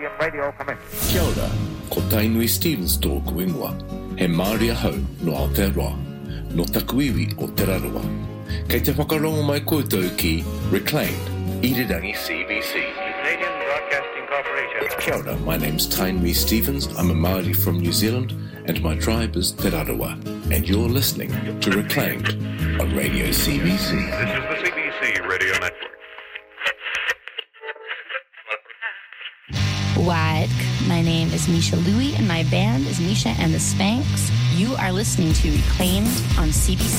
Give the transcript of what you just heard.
Canadian radio commence. Kia ora, ko Tainui Stevens tōku ingoa. He Māori ahau no Aotearoa, no Takuiwi o Teraroa. Kei te whakarongo mai koutou ki Reclaimed, Irirangi CBC. Canadian Broadcasting Corporation. Kia ora, my name's Tainui Stevens. I'm a Māori from New Zealand, and my tribe is Te Raroa. And you're listening to Reclaimed on Radio CBC. This is the CBC Radio Network. What? My name is Misha Louie, and my band is Misha and the Spanks. You are listening to Reclaimed on CBC.